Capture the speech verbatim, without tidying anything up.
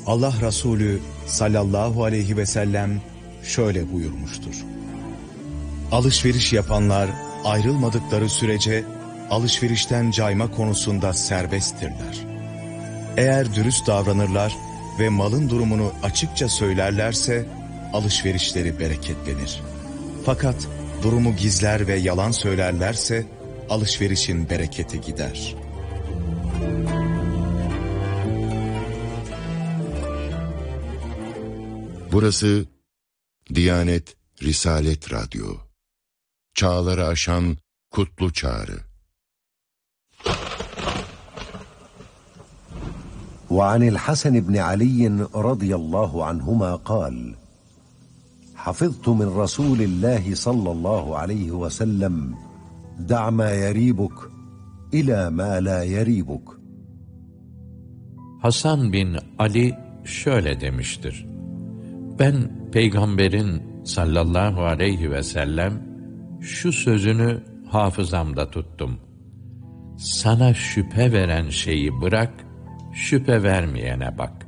Allah Resulü sallallahu aleyhi ve sellem şöyle buyurmuştur: alışveriş yapanlar ayrılmadıkları sürece alışverişten cayma konusunda serbesttirler. Eğer dürüst davranırlar ve malın durumunu açıkça söylerlerse alışverişleri bereketlenir. Fakat durumu gizler ve yalan söylerlerse alışverişin bereketi gider. Burası Diyanet Risalet Radyo. Çağları aşan kutlu çağrı. وعن الحسن بن علي رضي الله عنهما قال: حفظت من رسول الله صلى الله عليه وسلم دع ما يريبك إلى ما لا يريبك. Hasan bin Ali şöyle demiştir: ben Peygamberin sallallahu aleyhi ve sellem şu sözünü hafızamda tuttum: sana şüphe veren şeyi bırak, şüphe vermeyene bak.